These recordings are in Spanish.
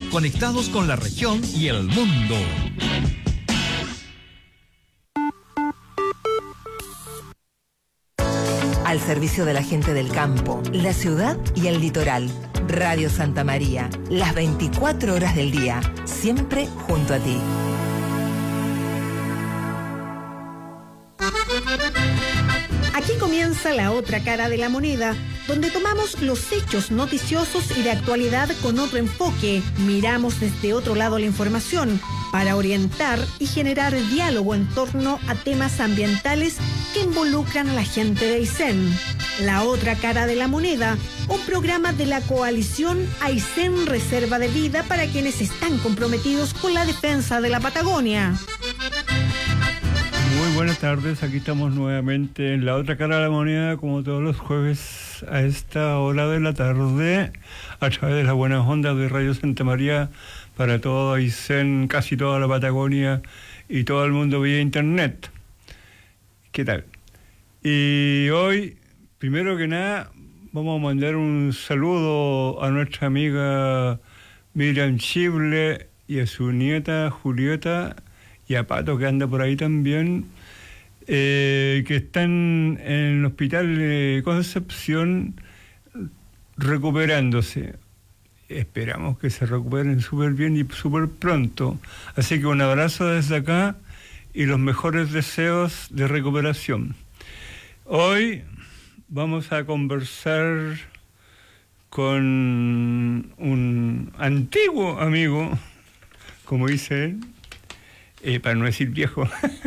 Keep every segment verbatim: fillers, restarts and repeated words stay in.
conectados con la región y el mundo. Al servicio de la gente del campo, la ciudad y el litoral. Radio Santa María, las veinticuatro horas del día, siempre junto a ti. Aquí comienza La Otra Cara de la Moneda, donde tomamos los hechos noticiosos y de actualidad con otro enfoque. Miramos desde otro lado la información para orientar y generar diálogo en torno a temas ambientales que involucran a la gente de Aysén. La Otra Cara de la Moneda, un programa de la coalición Aysén Reserva de Vida para quienes están comprometidos con la defensa de la Patagonia. Muy buenas tardes, aquí estamos nuevamente en La Otra Cara de la Moneda, como todos los jueves a esta hora de la tarde, a través de las buenas ondas de Radio Santa María, para todo Aysén, casi toda la Patagonia y todo el mundo vía internet. ¿Qué tal? Y hoy, primero que nada, vamos a mandar un saludo a nuestra amiga Miriam Chible y a su nieta Julieta, y a Pato, que anda por ahí también, eh, que están en el hospital de Concepción recuperándose. Esperamos que se recuperen súper bien y súper pronto. Así que un abrazo desde acá y los mejores deseos de recuperación. Hoy vamos a conversar con un antiguo amigo, como dice él, Eh, para no decir viejo,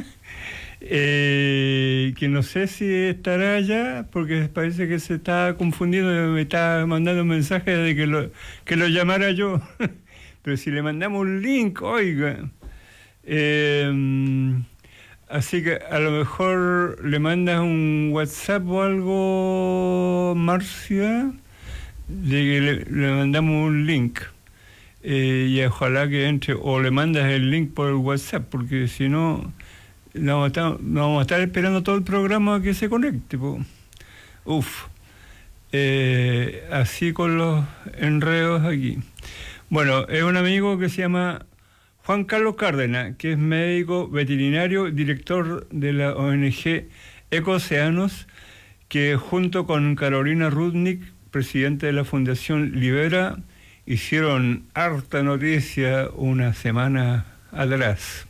eh, que no sé si estará allá, porque parece que se está confundiendo, me está mandando un mensaje de que lo, que lo llamara yo, pero si le mandamos un link, oiga, eh, así que a lo mejor le mandas un WhatsApp o algo, Marcia, de que le, le mandamos un link. Eh, y ojalá que entre, o le mandas el link por el WhatsApp, porque si no, no vamos a estar, no vamos a estar esperando todo el programa a que se conecte. Po. Uf, eh, así con los enredos aquí. Bueno, es un amigo que se llama Juan Carlos Cárdenas, que es médico veterinario, director de la O N G Ecocéanos, que junto con Carolina Rudnick, presidente de la Fundación Libera, hicieron harta noticia una semana atrás.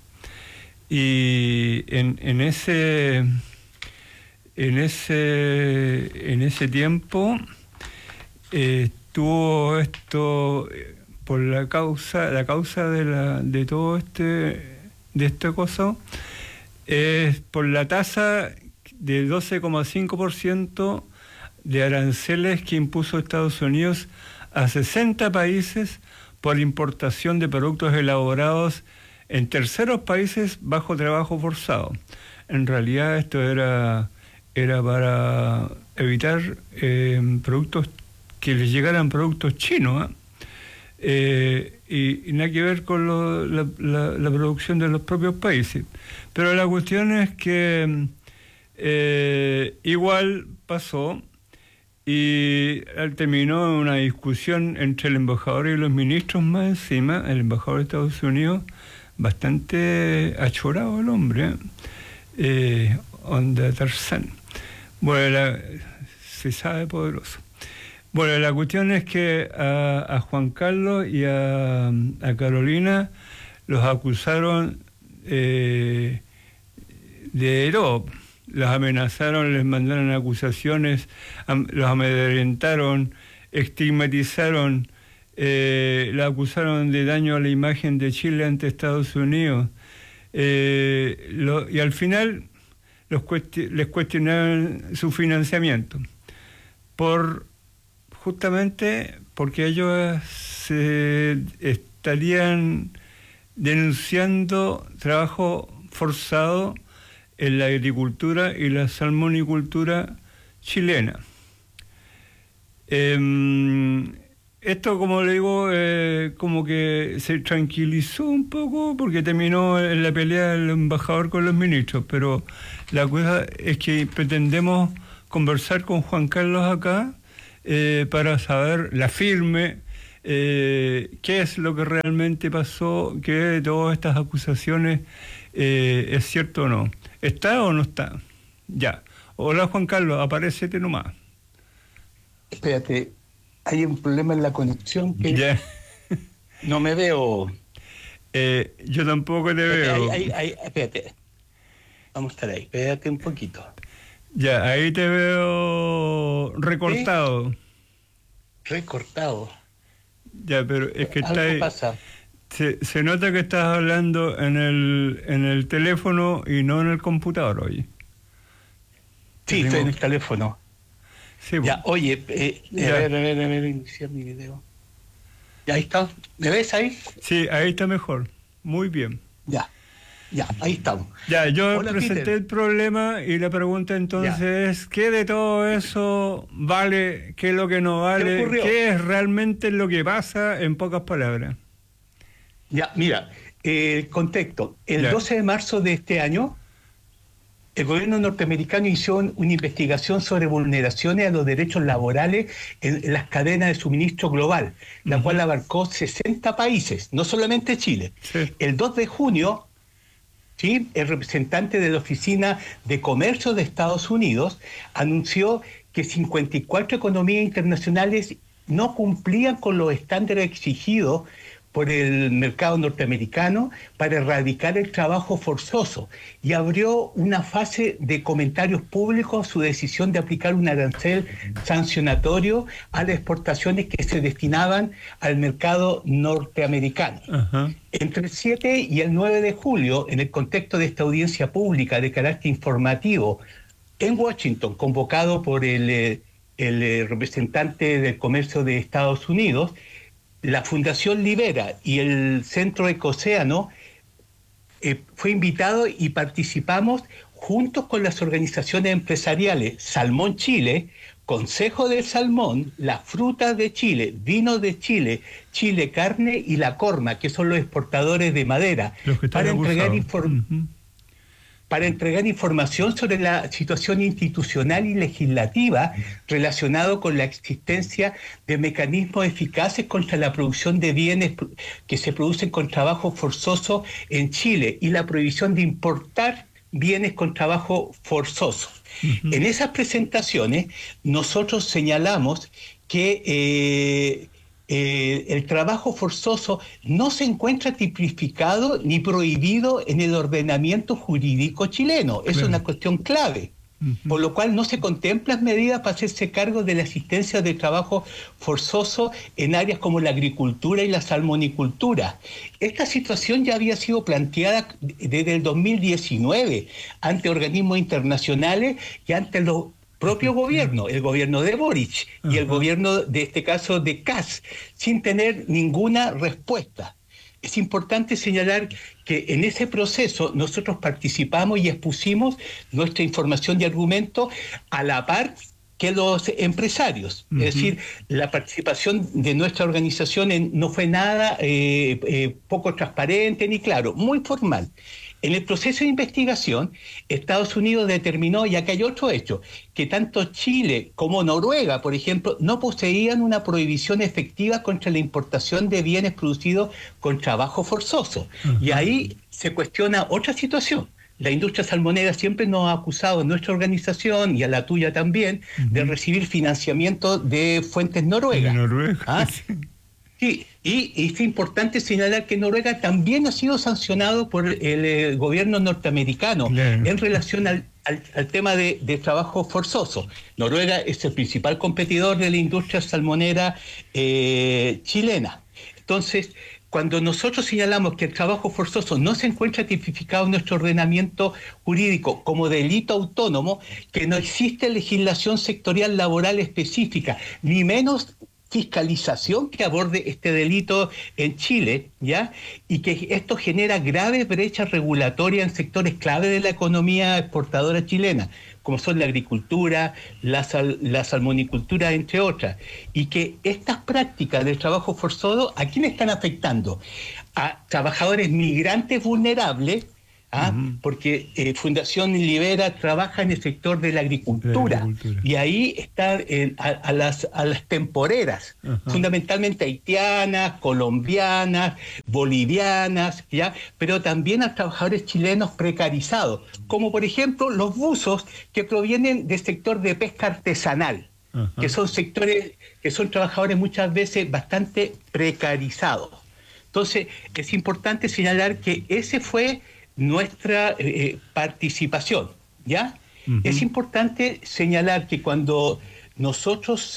Y en, en ese en ese en ese tiempo eh, estuvo esto eh, por la causa la causa de la de todo este de este cosa es por la tasa de doce coma cinco por ciento de aranceles que impuso Estados Unidos a sesenta países por importación de productos elaborados en terceros países bajo trabajo forzado. En realidad esto era, era para evitar eh, productos que les llegaran productos chinos, ¿eh? Eh, y, y nada que ver con lo, la, la, la producción de los propios países. Pero la cuestión es que eh, igual pasó. Y terminó una discusión entre el embajador y los ministros más encima, el embajador de Estados Unidos, bastante achorado el hombre, ¿eh? Eh, onda Tarzán. Bueno, la, se sabe poderoso. Bueno, la cuestión es que a, a Juan Carlos y a, a Carolina los acusaron eh, de todo. Los amenazaron, les mandaron acusaciones, am, los amedrentaron, estigmatizaron, eh, la acusaron de daño a la imagen de Chile ante Estados Unidos. Eh, lo, y al final los cuesti- les cuestionaron su financiamiento, por justamente porque ellos se estarían denunciando trabajo forzado en la agricultura y la salmonicultura chilena. Eh, esto, como le digo, eh, como que se tranquilizó un poco porque terminó en la pelea del embajador con los ministros, pero la cosa es que pretendemos conversar con Juan Carlos acá eh, para saber la firme eh, qué es lo que realmente pasó, qué de todas estas acusaciones eh, es cierto o no. ¿Está o no está? Ya. Hola, Juan Carlos, aparécete nomás. Espérate, hay un problema en la conexión que Ya. no me veo. Eh, yo tampoco te veo. Ahí, ahí, ahí, espérate. Vamos a estar ahí, espérate un poquito. Ya, ahí te veo recortado. ¿Sí? Recortado. Ya, pero es que está Algo ahí. pasa. Se, se nota que estás hablando en el, en el teléfono y no en el computador, oye. Sí, Tenemos... estoy en el teléfono. Sí, Ya, oye, eh, Ya. a ver, a ver, a ver, iniciar mi video. Ya, ahí está. ¿Me ves ahí? sí, ahí está mejor. Muy bien. Ya, ya, ahí estamos. Ya, yo Hola, presenté Peter. el problema y la pregunta entonces Ya. es, ¿qué de todo eso vale? ¿Qué es lo que no ¿Qué vale? ocurrió? ¿Qué es realmente lo que pasa en pocas palabras? Ya, mira, eh, el contexto. El Ya. doce de marzo de este año, el gobierno norteamericano inició una investigación sobre vulneraciones a los derechos laborales en, en las cadenas de suministro global, la Ujú. cual abarcó sesenta países, no solamente Chile. Sí. El dos de junio, ¿sí?, el representante de la Oficina de Comercio de Estados Unidos anunció que cincuenta y cuatro economías internacionales no cumplían con los estándares exigidos por el mercado norteamericano para erradicar el trabajo forzoso y abrió una fase de comentarios públicos su decisión de aplicar un arancel sancionatorio a las exportaciones que se destinaban al mercado norteamericano. Ajá. Entre el siete y el nueve de julio, en el contexto de esta audiencia pública de carácter informativo en Washington, convocado por el, eh, el eh, representante del comercio de Estados Unidos, la Fundación Libera y el Centro Ecocéano eh, fue invitado y participamos juntos con las organizaciones empresariales Salmón Chile, Consejo del Salmón, las Frutas de Chile, Vinos de Chile, Chile Carne y La Corma, que son los exportadores de madera, Los que están para entregar, acusados. inform- Ujú. para entregar información sobre la situación institucional y legislativa relacionado con la existencia de mecanismos eficaces contra la producción de bienes que se producen con trabajo forzoso en Chile y la prohibición de importar bienes con trabajo forzoso. Uh-huh. En esas presentaciones nosotros señalamos que eh, eh, el trabajo forzoso no se encuentra tipificado ni prohibido en el ordenamiento jurídico chileno. Es Claro. una cuestión clave. Uh-huh. Por lo cual no se contemplan medidas para hacerse cargo de la existencia de trabajo forzoso en áreas como la agricultura y la salmonicultura. Esta situación ya había sido planteada desde el dos mil diecinueve ante organismos internacionales y ante los propios gobiernos, el gobierno de Boric y el gobierno de este caso de Kast, sin tener ninguna respuesta. Es importante señalar que en ese proceso nosotros participamos y expusimos nuestra información y argumento a la par que los empresarios. Uh-huh. Es decir, la participación de nuestra organización en, no fue nada eh, eh, poco transparente ni claro, muy formal. En el proceso de investigación, Estados Unidos determinó, y acá hay otro hecho, que tanto Chile como Noruega, por ejemplo, no poseían una prohibición efectiva contra la importación de bienes producidos con trabajo forzoso. Uh-huh. Y ahí se cuestiona otra situación. La industria salmonera siempre nos ha acusado a nuestra organización y a la tuya también uh-huh. de recibir financiamiento de fuentes noruegas. De Noruega. ¿Ah? Sí, y, y es importante señalar que Noruega también ha sido sancionado por el, el gobierno norteamericano claro. en relación al, al, al tema de, de trabajo forzoso. Noruega es el principal competidor de la industria salmonera eh, chilena. Entonces, cuando nosotros señalamos que el trabajo forzoso no se encuentra tipificado en nuestro ordenamiento jurídico como delito autónomo, que no existe legislación sectorial laboral específica, ni menos fiscalización que aborde este delito en Chile, ¿ya? Y que esto genera graves brechas regulatorias en sectores clave de la economía exportadora chilena, como son la agricultura, la, sal, la salmonicultura, entre otras. Y que estas prácticas del trabajo forzoso, ¿a quién están afectando? A trabajadores migrantes vulnerables, ¿ah? Uh-huh. Porque eh, Fundación Libera trabaja en el sector de la agricultura, la agricultura. Y ahí están eh, a, a, las, a las temporeras, uh-huh. fundamentalmente haitianas, colombianas, bolivianas, ¿ya? Pero también a trabajadores chilenos precarizados, como por ejemplo los buzos que provienen del sector de pesca artesanal, uh-huh. que son sectores, que son trabajadores muchas veces bastante precarizados. Entonces, es importante señalar que ese fue nuestra eh, participación, ¿ya? Uh-huh. Es importante señalar que cuando nosotros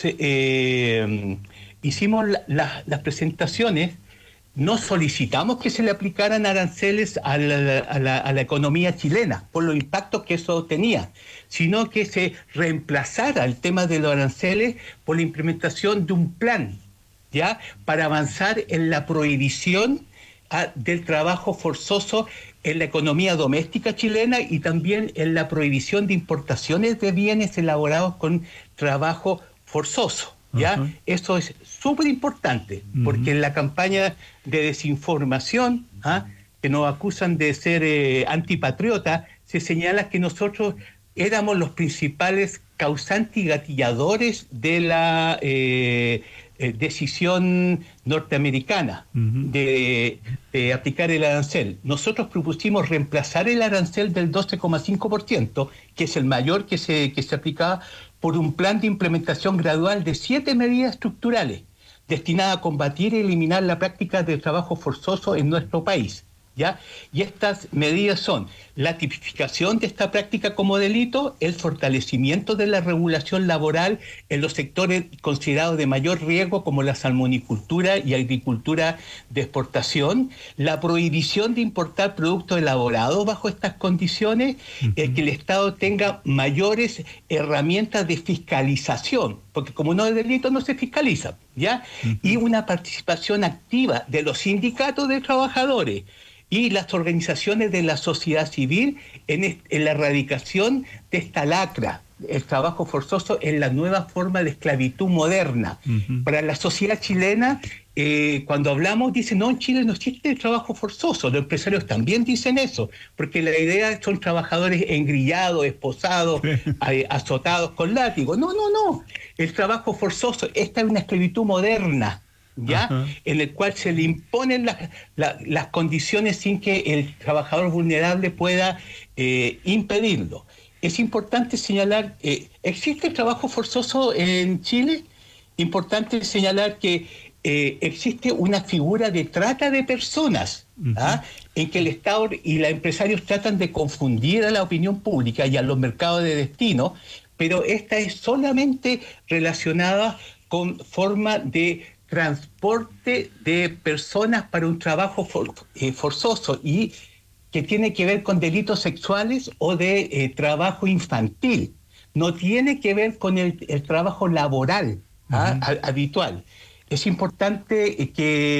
eh, hicimos la, la, las presentaciones, no solicitamos que se le aplicaran aranceles a la, a, la, a la economía chilena por los impactos que eso tenía, sino que se reemplazara el tema de los aranceles por la implementación de un plan, ¿ya? Para avanzar en la prohibición a, del trabajo forzoso en la economía doméstica chilena y también en la prohibición de importaciones de bienes elaborados con trabajo forzoso, ¿ya? Uh-huh. Eso es súper importante, uh-huh. porque en la campaña de desinformación, ¿ah? que nos acusan de ser eh, antipatriotas, se señala que nosotros éramos los principales causantes y gatilladores de la eh, eh, decisión norteamericana uh-huh. de, de aplicar el arancel. Nosotros propusimos reemplazar el arancel del doce coma cinco por ciento, que es el mayor que se, que se aplicaba, por un plan de implementación gradual de siete medidas estructurales destinadas a combatir y eliminar la práctica de trabajo forzoso en nuestro país, ¿ya? Y estas medidas son la tipificación de esta práctica como delito, el fortalecimiento de la regulación laboral en los sectores considerados de mayor riesgo como la salmonicultura y agricultura de exportación, la prohibición de importar productos elaborados bajo estas condiciones, uh-huh. eh, que el Estado tenga mayores herramientas de fiscalización, porque como no es delito no se fiscaliza, ¿ya? Uh-huh. Y una participación activa de los sindicatos de trabajadores y las organizaciones de la sociedad civil en, en la erradicación de esta lacra. El trabajo forzoso es la nueva forma de esclavitud moderna. Uh-huh. Para la sociedad chilena, eh, cuando hablamos, dicen, no, en Chile no existe el trabajo forzoso. Los empresarios también dicen eso, porque la idea son trabajadores engrillados, esposados, eh, azotados con látigo. No, no, no. El trabajo forzoso, esta es una esclavitud moderna, ¿ya? Uh-huh. En el cual se le imponen la, la, las condiciones sin que el trabajador vulnerable pueda eh, impedirlo. Es importante señalar, eh, ¿existe el trabajo forzoso en Chile? Importante señalar que eh, existe una figura de trata de personas, uh-huh. ¿ah? en que el Estado y los empresarios tratan de confundir a la opinión pública y a los mercados de destino, pero esta es solamente relacionada con forma de transporte de personas para un trabajo for, eh, forzoso y que tiene que ver con delitos sexuales o de eh, trabajo infantil. No tiene que ver con el, el trabajo laboral ¿ah? uh-huh. habitual. Es importante eh,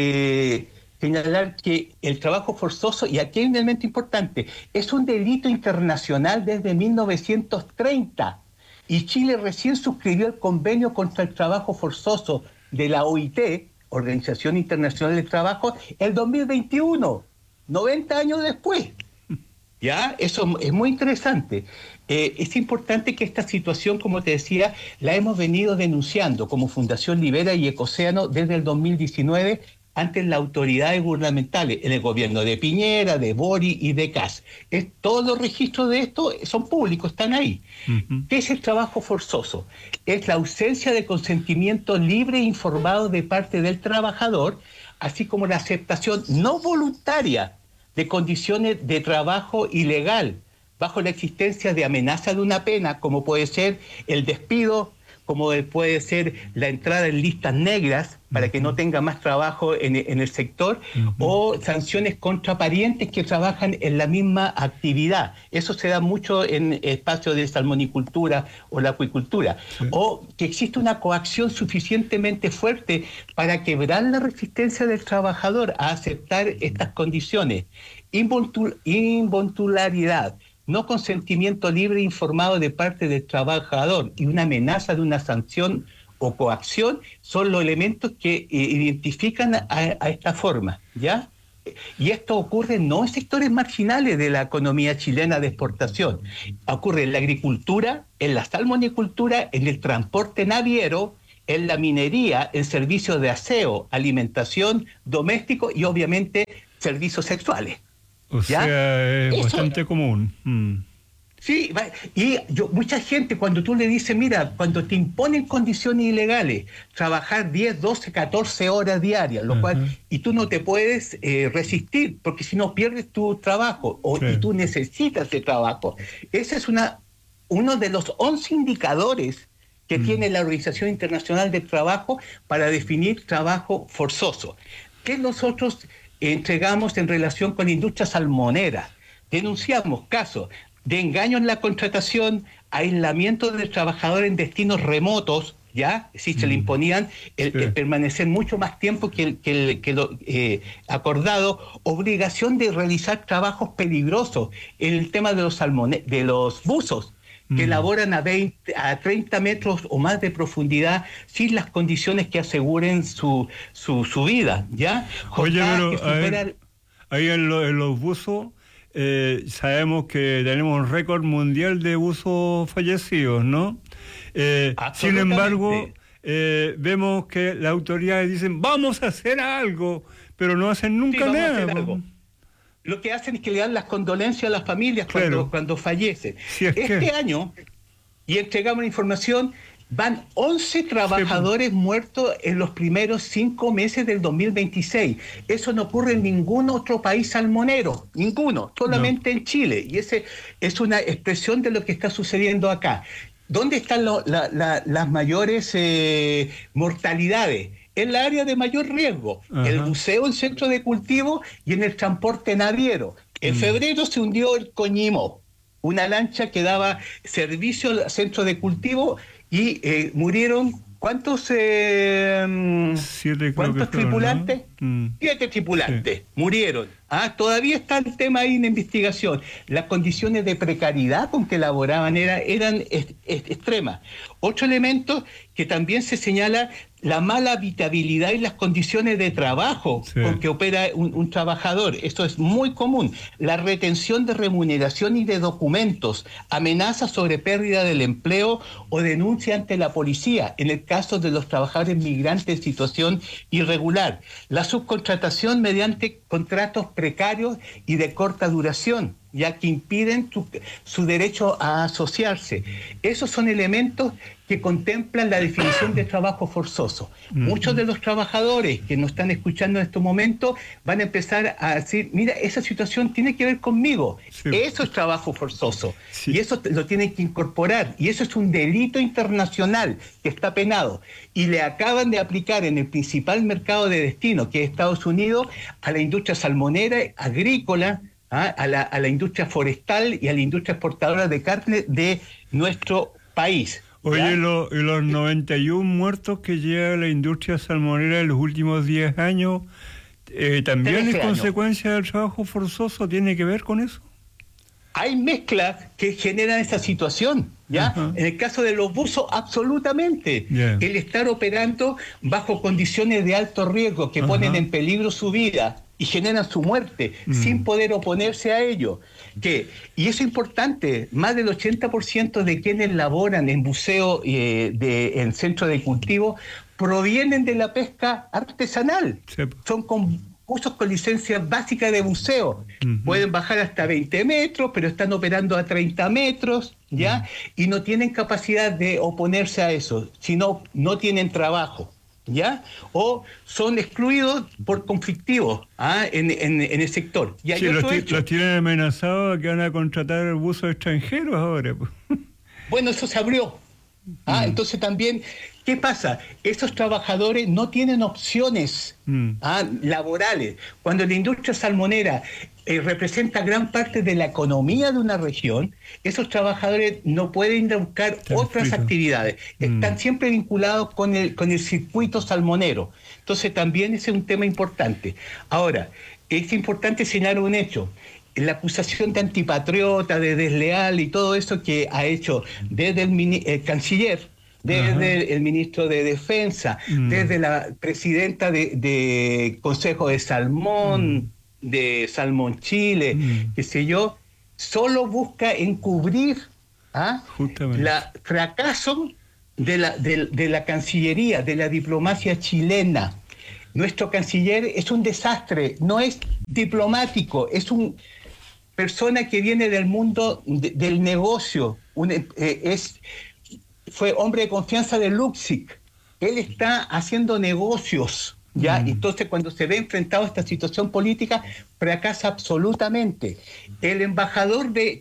que señalar que el trabajo forzoso, y aquí hay un elemento importante, es un delito internacional desde mil novecientos treinta y Chile recién suscribió el convenio contra el trabajo forzoso de la O I T, Organización Internacional del Trabajo, el dos mil veintiuno, noventa años después. ¿Ya? Eso es muy interesante. Eh, es importante que esta situación, como te decía, la hemos venido denunciando como Fundación Libera y Ecocéano desde el dos mil diecinueve ante las autoridades gubernamentales, en el gobierno de Piñera, de Boric y de Kast. Es, todos los registros de esto son públicos, están ahí. Uh-huh. ¿Qué es el trabajo forzoso? Es la ausencia de consentimiento libre e informado de parte del trabajador, así como la aceptación no voluntaria de condiciones de trabajo ilegal, bajo la existencia de amenaza de una pena, como puede ser el despido, como puede ser la entrada en listas negras para que no tenga más trabajo en, en el sector, uh-huh. o sanciones contra parientes que trabajan en la misma actividad. Eso se da mucho en espacios de salmonicultura o la acuicultura. Sí. O que existe una coacción suficientemente fuerte para quebrar la resistencia del trabajador a aceptar estas condiciones. Involuntul- involuntariedad, no consentimiento libre e informado de parte del trabajador y una amenaza de una sanción o coacción son los elementos que eh, identifican a, a esta forma, ¿ya? Y esto ocurre no en sectores marginales de la economía chilena de exportación. Ocurre en la agricultura, en la salmonicultura, en el transporte naviero, en la minería, en servicios de aseo, alimentación, doméstico y obviamente servicios sexuales. O ¿Ya? sea, es Eso, bastante común. Mm. Sí, y yo, mucha gente cuando tú le dices, mira, cuando te imponen condiciones ilegales, trabajar diez, doce, catorce horas diarias, lo uh-huh. cual, y tú no te puedes eh, resistir, porque si no pierdes tu trabajo, o, sí. y tú necesitas ese trabajo. Ese es una, uno de los once indicadores que mm. tiene la Organización Internacional del Trabajo para definir trabajo forzoso. ¿Qué nosotros entregamos en relación con la industria salmonera? Denunciamos casos de engaño en la contratación, aislamiento del trabajador en destinos remotos, ¿ya? Si se mm. le imponían el, sí. el permanecer mucho más tiempo que, el, que, el, que lo eh, acordado, obligación de realizar trabajos peligrosos, en el tema de los salmone de los buzos, mm. que elaboran a, veinte, a treinta metros o más de profundidad sin las condiciones que aseguren su, su, su vida, ¿ya? Oye, pero que supera... ver, ahí en, lo, en los buzos... Eh, sabemos que tenemos un récord mundial de buzos fallecidos, ¿no? Eh, sin embargo, eh, vemos que las autoridades dicen, vamos a hacer algo, pero no hacen nunca sí, nada. Algo. Lo que hacen es que le dan las condolencias a las familias cuando, claro. cuando fallecen. Si es este que... año, y entregamos la información, van once trabajadores sí. muertos en los primeros cinco meses del dos mil veintiséis. Eso no ocurre en ningún otro país salmonero, ninguno, solamente no. en Chile. Y ese es una expresión de lo que está sucediendo acá. ¿Dónde están lo, la, la, las mayores eh, mortalidades? En la área de mayor riesgo, Ajá. el buceo en centro de cultivo y en el transporte naviero. En mm. febrero se hundió el Coñimó, una lancha que daba servicio al centro de cultivo y eh, murieron, ¿cuántos eh, Siete, ¿cuántos tripulantes? ¿No? Mm. Siete tripulantes sí. murieron. Ah, todavía está el tema ahí en investigación. Las condiciones de precariedad con que laboraban era, eran est est extremas. Otro elemento que también se señala, la mala habitabilidad y las condiciones de trabajo sí. con que opera un, un trabajador. Esto es muy común. La retención de remuneración y de documentos, amenazas sobre pérdida del empleo o denuncia ante la policía, en el caso de los trabajadores migrantes en situación irregular. La subcontratación mediante contratos precarios y de corta duración, ya que impiden su, su derecho a asociarse. Esos son elementos que contemplan la definición de trabajo forzoso. Mm-hmm. Muchos de los trabajadores que nos están escuchando en estos momentos van a empezar a decir, mira, esa situación tiene que ver conmigo. Sí. Eso es trabajo forzoso. Sí. Y eso lo tienen que incorporar. Y eso es un delito internacional que está penado. Y le acaban de aplicar en el principal mercado de destino, que es Estados Unidos, a la industria salmonera, agrícola, ¿ah? a, la, a la industria forestal y a la industria exportadora de carne de nuestro país. Oye, lo, y los noventa y uno muertos que lleva la industria salmonera en los últimos diez años, eh, ¿también es consecuencia del trabajo forzoso? ¿Tiene que ver con eso? Hay mezclas que generan esa situación, ¿ya? Uh-huh. En el caso de los buzos, absolutamente. Yeah. El estar operando bajo condiciones de alto riesgo que uh-huh. ponen en peligro su vida y generan su muerte mm. sin poder oponerse a ello. Que, y eso es importante, más del ochenta por ciento de quienes laboran en buceo eh, de, en centro de cultivo provienen de la pesca artesanal. Sí. Son con buzos con licencia básica de buceo. Uh-huh. Pueden bajar hasta veinte metros, pero están operando a treinta metros, ¿ya? Uh-huh. Y no tienen capacidad de oponerse a eso, sino no tienen trabajo, ¿ya? O son excluidos por conflictivos ¿ah? en, en, en el sector. Y hay sí, otro los, hecho. los tienen amenazados que van a contratar buzos extranjeros ahora. Bueno, eso se abrió. ¿ah? Mm. Entonces también, ¿qué pasa? Esos trabajadores no tienen opciones mm. ¿ah? laborales. Cuando la industria salmonera eh, representa gran parte de la economía de una región, esos trabajadores no pueden ir a buscar Está otras escrito. actividades. Están mm. siempre vinculados con el, con el circuito salmonero. Entonces también ese es un tema importante. Ahora, es importante señalar un hecho. La acusación de antipatriota, de desleal y todo eso que ha hecho desde el, mini, el canciller, desde Ajá. el ministro de Defensa, mm. desde la presidenta de, de Consejo de Salmón, mm. de Salmón Chile, Mm. qué sé yo, solo busca encubrir ¿ah? Justamente. la fracaso de la, de, de la Cancillería, de la diplomacia chilena. Nuestro canciller es un desastre, no es diplomático, es una persona que viene del mundo de, del negocio, un, eh, es, fue hombre de confianza de Luxic. Él está haciendo negocios, ¿ya? Mm. Entonces, cuando se ve enfrentado a esta situación política, fracasa absolutamente. El embajador de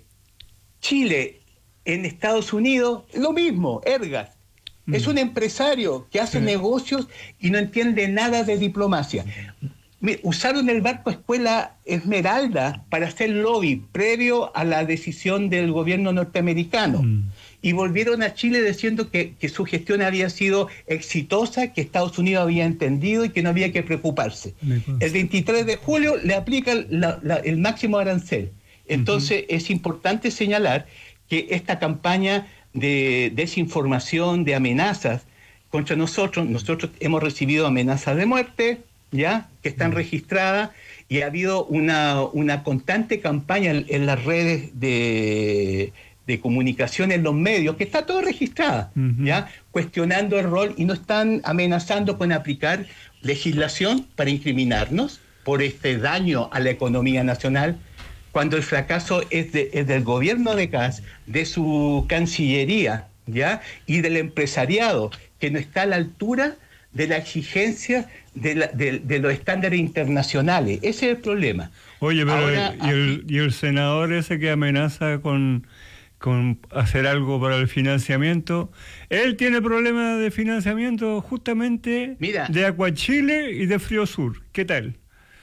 Chile en Estados Unidos, lo mismo, Ergas. Mm. Es un empresario que hace sí. negocios y no entiende nada de diplomacia. Usaron el barco Escuela Esmeralda para hacer lobby previo a la decisión del gobierno norteamericano. Mm. Y volvieron a Chile diciendo que, que su gestión había sido exitosa, que Estados Unidos había entendido y que no había que preocuparse. El veintitrés de julio le aplican la, la, el máximo arancel. Entonces uh-huh. es importante señalar que esta campaña de desinformación, de amenazas contra nosotros, nosotros hemos recibido amenazas de muerte, ¿ya? Que están uh-huh. registradas, y ha habido una, una constante campaña en, en las redes de... de comunicación en los medios, que está todo registrada, uh-huh. ¿ya? Cuestionando el rol, y no están amenazando con aplicar legislación para incriminarnos por este daño a la economía nacional, cuando el fracaso es, de, es del gobierno de Kast, de su cancillería, ¿ya? Y del empresariado, que no está a la altura de la exigencia de, la, de, de los estándares internacionales. Ese es el problema. Oye, pero Ahora, ¿y, el, ¿y el senador ese que amenaza con... con hacer algo para el financiamiento? Él tiene problemas de financiamiento justamente Mira, de Acuachile y de Frío Sur. ¿Qué tal?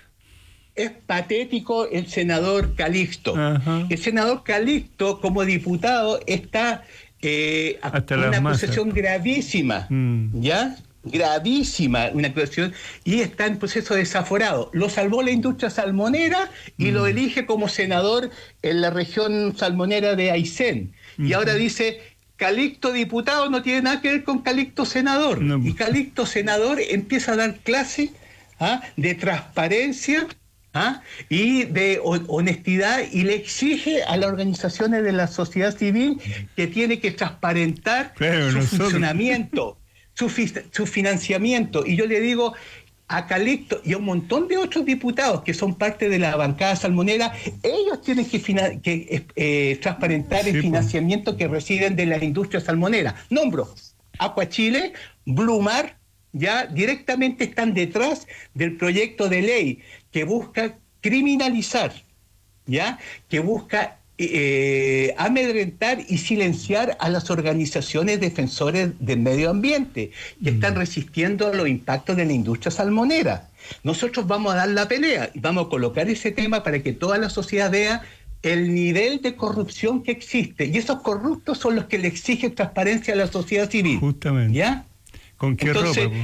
Es patético el senador Calixto. Ajá. El senador Calixto, como diputado, está eh, en una acusación gravísima, mm. ¿ya? gravísima, una acusación, y está en proceso desaforado. Lo salvó la industria salmonera y mm. lo elige como senador en la región salmonera de Aysén. Mm. Y ahora dice, Calixto diputado no tiene nada que ver con Calixto senador. No. Y Calixto senador empieza a dar clases ¿ah? de transparencia ¿ah? y de honestidad, y le exige a las organizaciones de la sociedad civil que tiene que transparentar Pero su nosotros... funcionamiento. Su, fi- su financiamiento. Y yo le digo a Calixto y a un montón de otros diputados que son parte de la bancada salmonera, ellos tienen que, fina- que eh, transparentar sí, el financiamiento pues. que reciben de la industria salmonera. Nombro, Acuachile, Blumar, ya directamente están detrás del proyecto de ley que busca criminalizar, ya que busca Eh, amedrentar y silenciar a las organizaciones defensores del medio ambiente que mm. están resistiendo a los impactos de la industria salmonera. Nosotros vamos a dar la pelea y vamos a colocar ese tema para que toda la sociedad vea el nivel de corrupción que existe, y esos corruptos son los que le exigen transparencia a la sociedad civil. Justamente. ¿Ya? ¿Con qué Entonces, ropa?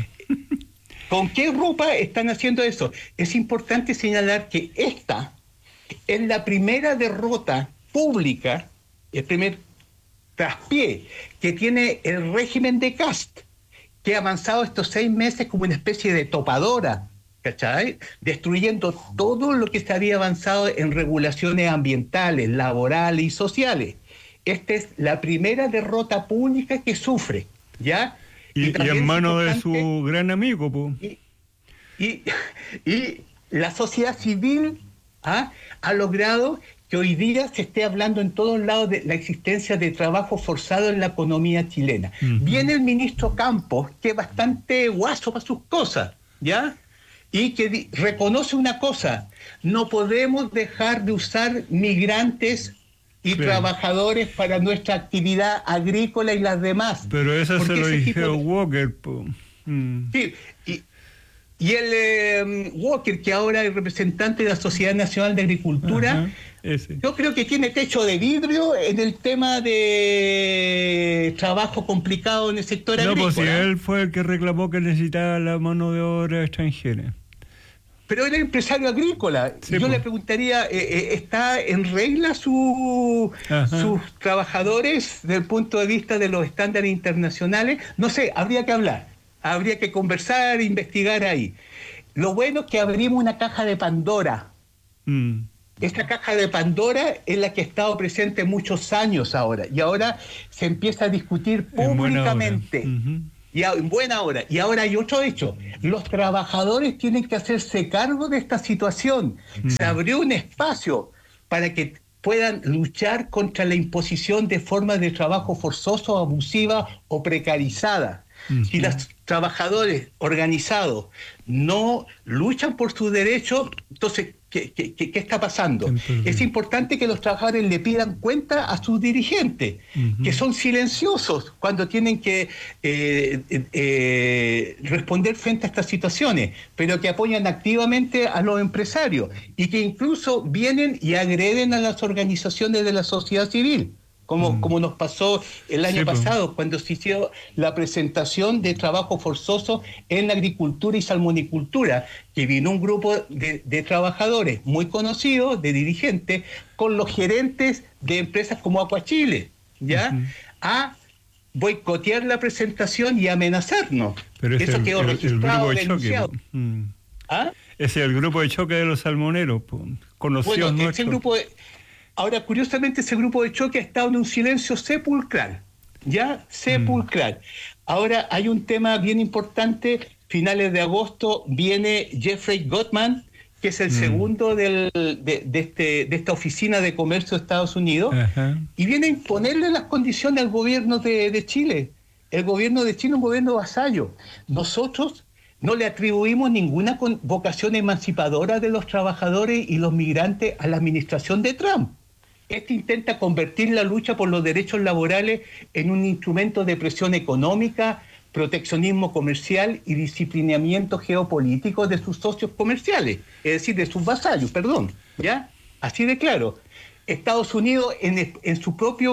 ¿con qué ropa están haciendo eso? Es importante señalar que esta es la primera derrota pública, el primer traspié que tiene el régimen de Kast, que ha avanzado estos seis meses como una especie de topadora, ¿cachai? Destruyendo todo lo que se había avanzado en regulaciones ambientales, laborales y sociales. Esta es la primera derrota pública que sufre, ¿ya? Y, y, y en manos de su gran amigo, pues. Y, y, y la sociedad civil ¿ah? ha logrado que hoy día se esté hablando en todos lados de la existencia de trabajo forzado en la economía chilena. Uh-huh. Viene el ministro Campos, que es bastante guaso para sus cosas, ¿ya? Y que di- reconoce una cosa: no podemos dejar de usar migrantes y sí. trabajadores para nuestra actividad agrícola y las demás. Pero eso se lo dijo de... Walker. Po. Mm. Sí, y, y el eh, Walker, que ahora es representante de la Sociedad Nacional de Agricultura, Ajá, ese. yo creo que tiene techo de vidrio en el tema de trabajo complicado en el sector no, agrícola. No, pues si él fue el que reclamó que necesitaba la mano de obra extranjera. Pero era empresario agrícola. Sí, yo pues. le preguntaría, eh, eh, ¿está en regla su, sus trabajadores desde el punto de vista de los estándares internacionales? No sé, habría que hablar, habría que conversar, investigar ahí. Lo bueno es que abrimos una caja de Pandora, Mm. Esta caja de Pandora es la que ha estado presente muchos años ahora, y ahora se empieza a discutir públicamente. Uh-huh. Y a, en buena hora. Y ahora hay otro hecho. Los trabajadores tienen que hacerse cargo de esta situación. Mm. Se abrió un espacio para que puedan luchar contra la imposición de formas de trabajo forzoso, abusiva o precarizada. Mm. Si los trabajadores organizados no luchan por sus derechos, entonces, ¿qué, qué, qué está pasando? Es importante que los trabajadores le pidan cuenta a sus dirigentes, uh-huh. que son silenciosos cuando tienen que eh, eh, responder frente a estas situaciones, pero que apoyan activamente a los empresarios y que incluso vienen y agreden a las organizaciones de la sociedad civil. Como, mm. como nos pasó el año sí, pasado, pues. cuando se hizo la presentación de trabajo forzoso en la agricultura y salmonicultura, que vino un grupo de, de trabajadores muy conocidos, de dirigentes, con los gerentes de empresas como Aquachile, ¿ya? Uh-huh. a boicotear la presentación y amenazarnos. Pero Eso el, quedó el, registrado, el grupo de choque. Mm. ¿Ah? Ese es el grupo de choque de los salmoneros, conocidos bueno, nuestros. Ese grupo de... Ahora, curiosamente, ese grupo de choque ha estado en un silencio sepulcral, ¿ya? Sepulcral. Mm. Ahora, hay un tema bien importante. Finales de agosto viene Jeffrey Gottman, que es el mm. segundo del, de, de, este, de esta oficina de comercio de Estados Unidos, uh-huh. y viene a imponerle las condiciones al gobierno de, de Chile. El gobierno de Chile es un gobierno vasallo. Nosotros no le atribuimos ninguna vocación emancipadora de los trabajadores y los migrantes a la administración de Trump. Este intenta convertir la lucha por los derechos laborales en un instrumento de presión económica, proteccionismo comercial y disciplinamiento geopolítico de sus socios comerciales, es decir, de sus vasallos, perdón, ¿ya? Así de claro. Estados Unidos, en, en su propia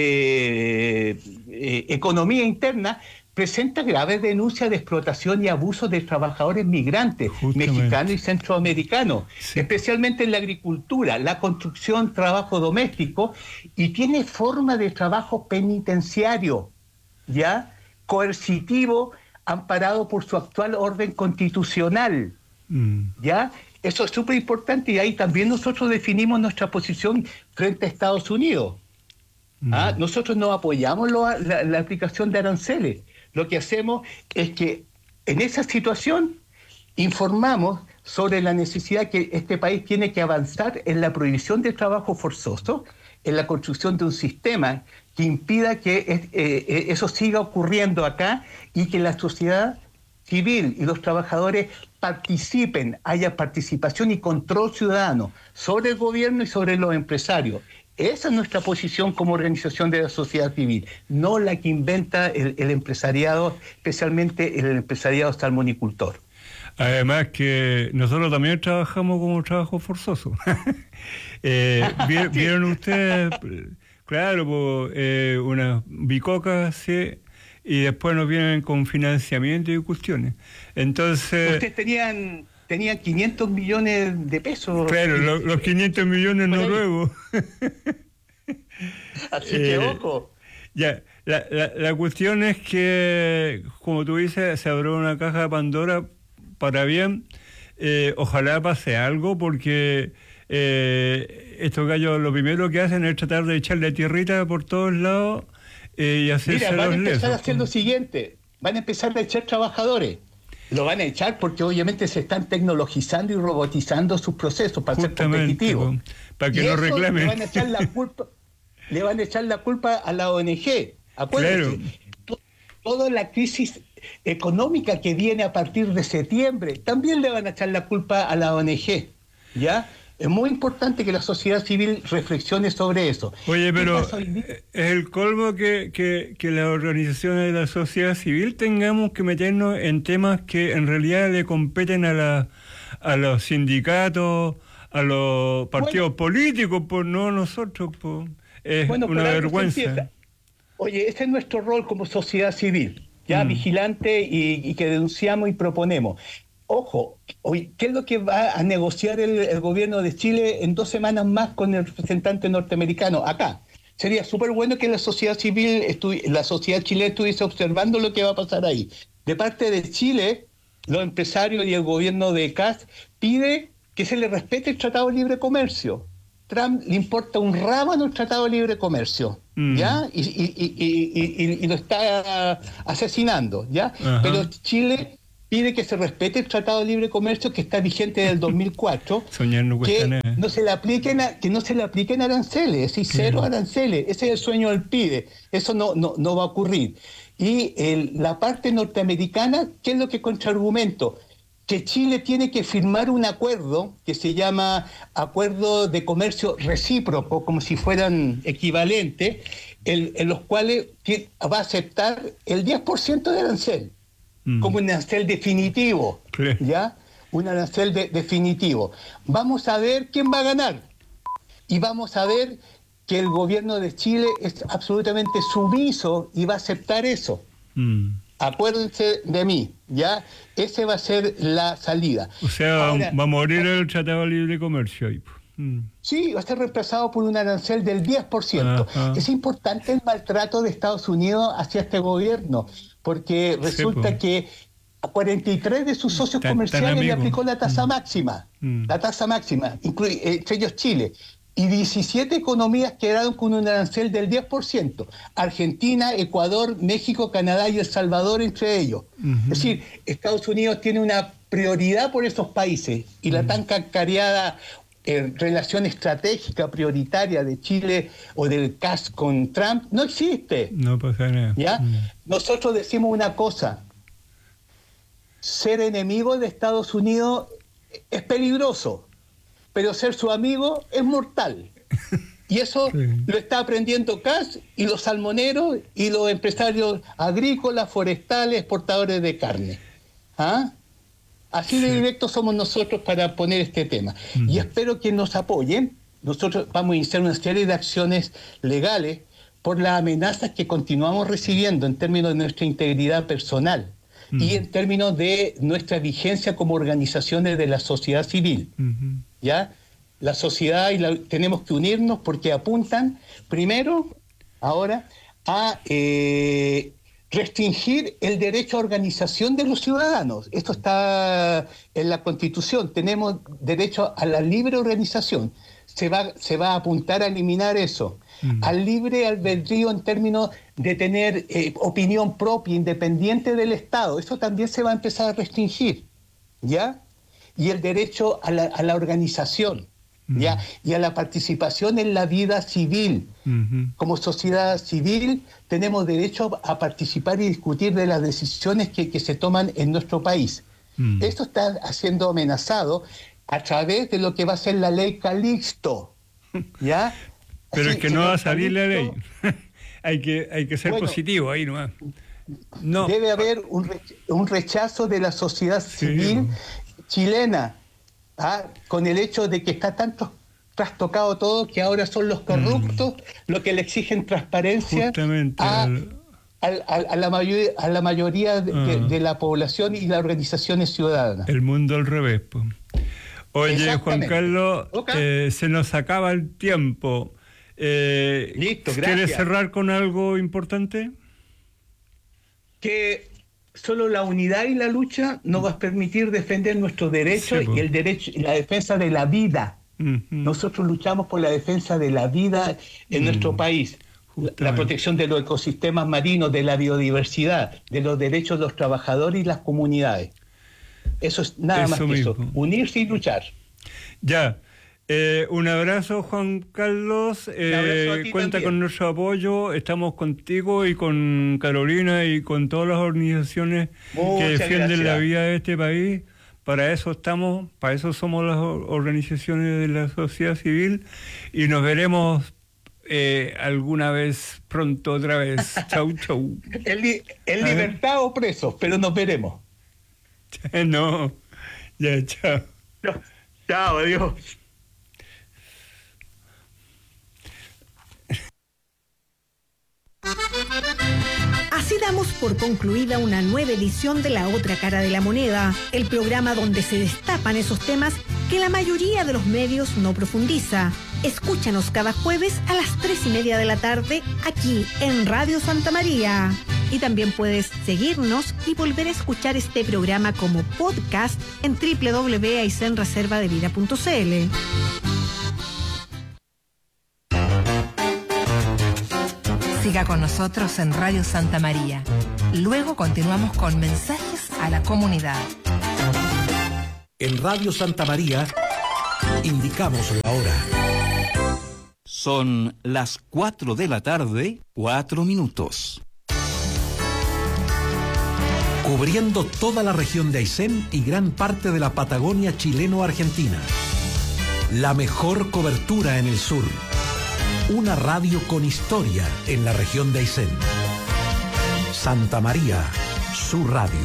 eh, eh, economía interna, presenta graves denuncias de explotación y abuso de trabajadores migrantes, Justamente. mexicanos y centroamericanos, sí. especialmente en la agricultura, la construcción, trabajo doméstico, y tiene forma de trabajo penitenciario, ¿ya? coercitivo, amparado por su actual orden constitucional, mm. ¿ya? Eso es súper importante, y ahí también nosotros definimos nuestra posición frente a Estados Unidos. Mm. ¿Ah? Nosotros no apoyamos lo, la, la aplicación de aranceles. Lo que hacemos es que en esa situación informamos sobre la necesidad que este país tiene que avanzar en la prohibición del trabajo forzoso, en la construcción de un sistema que impida que es, eh, eso siga ocurriendo acá y que la sociedad civil y los trabajadores participen, haya participación y control ciudadano sobre el gobierno y sobre los empresarios. Esa es nuestra posición como organización de la sociedad civil, no la que inventa el, el empresariado, especialmente el empresariado salmonicultor. Además que nosotros también trabajamos como trabajo forzoso. eh, ¿vieron, ¿Vieron ustedes? Claro, pues, eh, unas bicocas, sí, y después nos vienen con financiamiento y cuestiones. Entonces... Ustedes tenían... Tenían quinientos millones de pesos. Claro, lo, los quinientos millones noruegos. Así que, eh, ojo. Ya, la, la, la cuestión es que, como tú dices, se abrió una caja de Pandora para bien. Eh, ojalá pase algo, porque eh, estos gallos lo primero que hacen es tratar de echarle tierrita por todos lados eh, y hacerse Mira, van los a empezar lesos. a hacer lo siguiente. Van a empezar a echar trabajadores. Lo van a echar porque obviamente se están tecnologizando y robotizando sus procesos para Justamente, ser competitivos. Para que y no eso reclamen. Le van a echar la culpa, le van a echar la culpa a la O N G. Acuérdense, claro. Toda la crisis económica que viene a partir de septiembre, también le van a echar la culpa a la O N G. ¿Ya? Es muy importante que la sociedad civil reflexione sobre eso. Oye, pero es el colmo que, que, que las organizaciones de la sociedad civil tengamos que meternos en temas que en realidad le competen a, la, a los sindicatos, a los partidos bueno, políticos, pues no a nosotros. Pues. Es bueno, una vergüenza. Oye, ese es nuestro rol como sociedad civil, ya mm. vigilante y, y que denunciamos y proponemos. Ojo, hoy, ¿qué es lo que va a negociar el, el gobierno de Chile en dos semanas más con el representante norteamericano? Acá. Sería súper bueno que la sociedad civil, estu- la sociedad chilena estuviese observando lo que va a pasar ahí. De parte de Chile, los empresarios y el gobierno de C A S pide que se le respete el Tratado de Libre Comercio. Trump le importa un rábano el Tratado de Libre Comercio, mm. ¿ya? Y, y, y, y, y, y lo está asesinando, ¿ya? Ajá. Pero Chile pide que se respete el Tratado de Libre Comercio que está vigente desde el dos mil cuatro, Soñar no cuesta que nada. no se le apliquen a, que no se le apliquen aranceles, es decir, cero sí. aranceles. Ese es el sueño del PIDE. Eso no, no, no va a ocurrir. Y el, la parte norteamericana, ¿qué es lo que contraargumento? Que Chile tiene que firmar un acuerdo que se llama Acuerdo de Comercio Recíproco, como si fueran equivalentes, el, en los cuales va a aceptar el diez por ciento de arancel, mm. como un arancel definitivo, ¿sí? ¿Ya? Un arancel de, definitivo. Vamos a ver quién va a ganar. Y vamos a ver que el gobierno de Chile es absolutamente sumiso y va a aceptar eso. Mm. Acuérdense de mí, ¿ya? Esa va a ser la salida. O sea, Ahora, va a morir el Tratado de Libre Comercio ahí. Mm. Sí, va a ser reemplazado por un arancel del diez por ciento. Ajá. Es importante el maltrato de Estados Unidos hacia este gobierno, porque resulta sí, que a cuarenta y tres de sus socios tan, comerciales tan le aplicó la tasa mm. máxima, mm. la tasa máxima, incluye, entre ellos Chile. Y diecisiete economías quedaron con un arancel del diez por ciento. Argentina, Ecuador, México, Canadá y El Salvador entre ellos. Uh-huh. Es decir, Estados Unidos tiene una prioridad por esos países y uh-huh. la tan cacareada eh, relación estratégica prioritaria de Chile o del C A S con Trump no existe. No pasa nada. ¿Ya? Uh-huh. Nosotros decimos una cosa. Ser enemigo de Estados Unidos es peligroso, pero ser su amigo es mortal. Y eso sí. lo está aprendiendo C A S y los salmoneros y los empresarios agrícolas, forestales, exportadores de carne. ¿Ah? Así sí. de directos somos nosotros para poner este tema. Mm. Y espero que nos apoyen. Nosotros vamos a iniciar una serie de acciones legales por las amenazas que continuamos recibiendo en términos de nuestra integridad personal mm. y en términos de nuestra vigencia como organizaciones de la sociedad civil. Mm-hmm. ¿Ya? La sociedad y la, tenemos que unirnos porque apuntan, primero, ahora, a eh, restringir el derecho a organización de los ciudadanos. Esto está en la Constitución. Tenemos derecho a la libre organización. Se va, se va a apuntar a eliminar eso. Mm. Al libre albedrío en términos de tener eh, opinión propia, independiente del Estado. Eso también se va a empezar a restringir. ¿Ya? Y el derecho a la, a la organización, uh-huh. ¿ya? Y a la participación en la vida civil. Uh-huh. Como sociedad civil tenemos derecho a participar y discutir de las decisiones que, que se toman en nuestro país. Uh-huh. Esto está siendo amenazado a través de lo que va a ser la ley Calixto, ¿ya? Pero Así, es que no va a salir Calixto, la ley. hay, que, hay que ser bueno, positivo ahí nomás. No. Debe haber un, rech- un rechazo de la sociedad sí. civil chilena, ¿ah? Con el hecho de que está tanto trastocado todo que ahora son los corruptos mm. los que le exigen transparencia a, a, a, a, la mayoría, a la mayoría de, ah. de, de la población y las organizaciones ciudadanas. El mundo al revés, pues. Oye, Juan Carlos, okay. eh, se nos acaba el tiempo. Eh, Listo, gracias. ¿Quieres cerrar con algo importante? Que solo la unidad y la lucha nos va a permitir defender nuestros derechos sí, y el derecho y la defensa de la vida. Uh-huh. Nosotros luchamos por la defensa de la vida en uh-huh. nuestro país, la, la protección de los ecosistemas marinos, de la biodiversidad, de los derechos de los trabajadores y las comunidades. Eso es nada eso más que mismo. Eso, unirse y luchar. Ya. Eh, un abrazo, Juan Carlos. Eh, abrazo cuenta también. Con nuestro apoyo. Estamos contigo y con Carolina y con todas las organizaciones Muchas que defienden gracias. La vida de este país. Para eso estamos, para eso somos las organizaciones de la sociedad civil y nos veremos eh, alguna vez pronto otra vez. Chau, chau. En li- libertad o presos, pero nos veremos. No, ya, chao. No. Chao, adiós. Así damos por concluida una nueva edición de La Otra Cara de la Moneda, el programa donde se destapan esos temas que la mayoría de los medios no profundiza. Escúchanos cada jueves a las tres y media de la tarde aquí en Radio Santa María. Y también puedes seguirnos y volver a escuchar este programa como podcast en doble u doble u doble u punto aysén reserva de vida punto c l. Siga con nosotros en Radio Santa María. Luego continuamos con mensajes a la comunidad. En Radio Santa María indicamos la hora. Son las cuatro de la tarde, cuatro minutos. Cubriendo toda la región de Aysén y gran parte de la Patagonia chileno-argentina. La mejor cobertura en el sur. Una radio con historia en la región de Aysén. Santa María, su radio.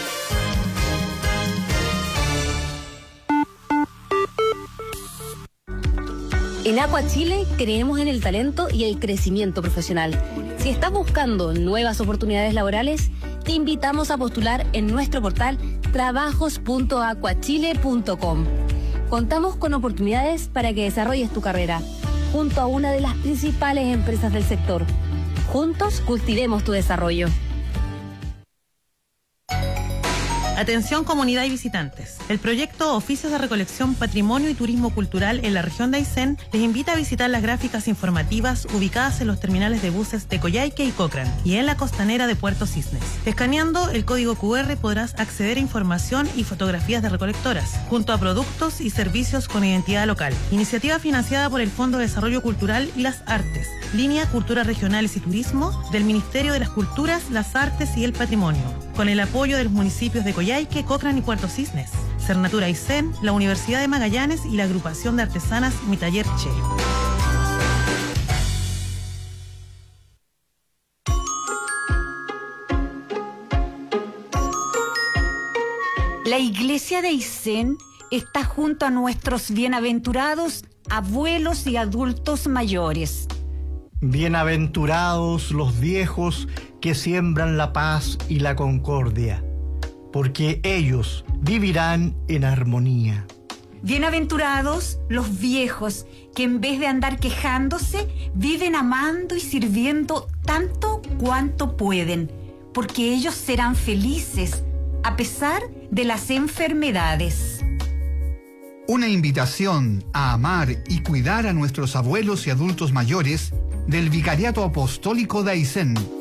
En Aqua Chile creemos en el talento y el crecimiento profesional. Si estás buscando nuevas oportunidades laborales, te invitamos a postular en nuestro portal trabajos punto aquachile punto com. Contamos con oportunidades para que desarrolles tu carrera junto a una de las principales empresas del sector. Juntos cultivemos tu desarrollo. Atención comunidad y visitantes. El proyecto Oficios de Recolección, Patrimonio y Turismo Cultural en la región de Aysén les invita a visitar las gráficas informativas ubicadas en los terminales de buses de Coyhaique y Cochrane y en la costanera de Puerto Cisnes. Escaneando el código cu erre podrás acceder a información y fotografías de recolectoras, junto a productos y servicios con identidad local. Iniciativa financiada por el Fondo de Desarrollo Cultural y las Artes, Línea Culturas Regionales y Turismo del Ministerio de las Culturas, las Artes y el Patrimonio, con el apoyo de los municipios de Coyhaique, Cochrane y Puerto Cisnes, Cernatura Aysén, la Universidad de Magallanes y la Agrupación de Artesanas Mi Taller Che. La iglesia de Aysén está junto a nuestros bienaventurados abuelos y adultos mayores. Bienaventurados los viejos que siembran la paz y la concordia, porque ellos vivirán en armonía. Bienaventurados los viejos que en vez de andar quejándose, viven amando y sirviendo tanto cuanto pueden, porque ellos serán felices a pesar de las enfermedades. Una invitación a amar y cuidar a nuestros abuelos y adultos mayores del Vicariato Apostólico de Aysén.